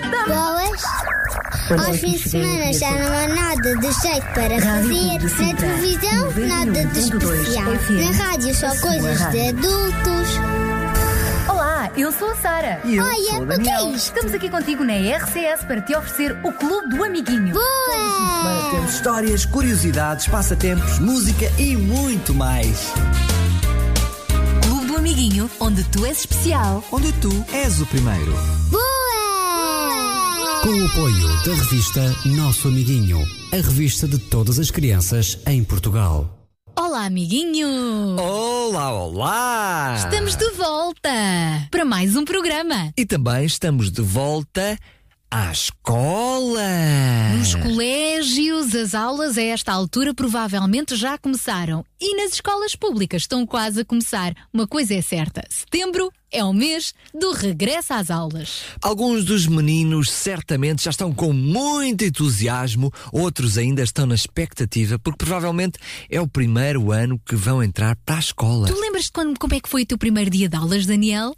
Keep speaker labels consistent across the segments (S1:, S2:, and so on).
S1: Boas. Aos fins de semana já não há nada de jeito para fazer. Na televisão, nada de especial. Na rádio, só coisas de adultos.
S2: Olá, eu sou a Sara.
S3: E eu
S1: Olha,
S3: sou o
S1: o que é
S3: Daniel.
S1: isto?
S2: Estamos aqui contigo na RCS para te oferecer o Clube do Amiguinho.
S1: Boa!
S3: Temos histórias, curiosidades, passatempos, música e muito mais.
S2: Clube do Amiguinho, onde tu és especial.
S3: Onde tu és o primeiro.
S1: Boa!
S4: Com o apoio da revista Nosso Amiguinho, a revista de todas as crianças em Portugal.
S2: Olá, amiguinho!
S5: Olá, olá!
S2: Estamos de volta para mais um programa.
S5: E também estamos de volta à escola.
S2: Nos colégios, as aulas a esta altura provavelmente já começaram. E nas escolas públicas estão quase a começar. Uma coisa é certa, setembro é o mês do regresso às aulas.
S5: Alguns dos meninos certamente já estão com muito entusiasmo, outros ainda estão na expectativa, porque provavelmente é o primeiro ano que vão entrar para a escola.
S2: Tu lembras-te como é que foi o teu primeiro dia de aulas, Daniel?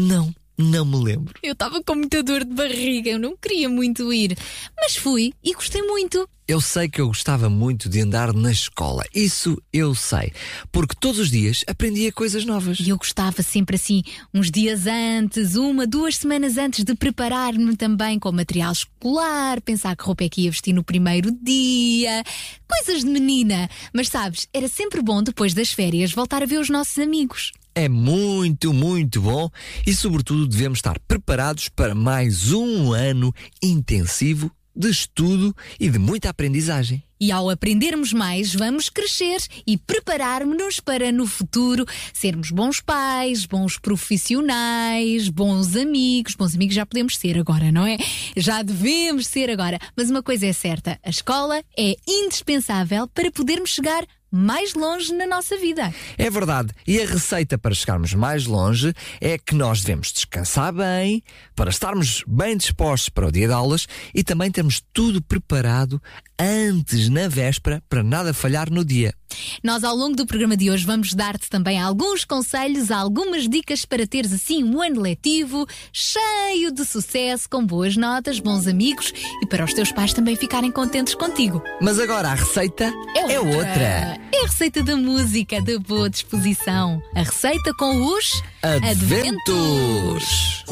S5: Não me lembro.
S2: Eu estava com muita dor de barriga, eu não queria muito ir. Mas fui e gostei muito.
S5: Eu sei que eu gostava muito de andar na escola, isso eu sei, porque todos os dias aprendia coisas novas.
S2: E eu gostava sempre assim, uns dias antes, 1, 2 semanas antes de preparar-me também com material escolar, pensar que roupa é que ia vestir no primeiro dia, coisas de menina. Mas sabes, era sempre bom depois das férias voltar a ver os nossos amigos.
S5: É muito, muito bom e, sobretudo, devemos estar preparados para mais um ano intensivo de estudo e de muita aprendizagem.
S2: E ao aprendermos mais, vamos crescer e preparar-nos para no futuro sermos bons pais, bons profissionais, bons amigos. Bons amigos já podemos ser agora, não é? Já devemos ser agora. Mas uma coisa é certa, a escola é indispensável para podermos chegar mais longe na nossa vida.
S5: É verdade. E a receita para chegarmos mais longe é que nós devemos descansar bem, para estarmos bem dispostos para o dia de aulas e também termos tudo preparado antes, na véspera, para nada falhar no dia.
S2: Nós, ao longo do programa de hoje, vamos dar-te também alguns conselhos, algumas dicas para teres assim um ano letivo cheio de sucesso, com boas notas, bons amigos e para os teus pais também ficarem contentes contigo.
S5: Mas agora a receita é outra.
S2: É a receita da música da boa disposição. A receita com os
S5: Adventos.